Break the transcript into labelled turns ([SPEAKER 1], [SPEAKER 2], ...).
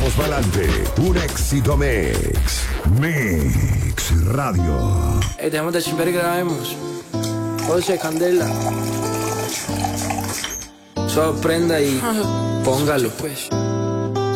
[SPEAKER 1] Vamos pa'lante. Un éxito mix. Mix Radio.
[SPEAKER 2] Dejemos de chimper y grabemos. José Candela. Sorprenda y póngalo.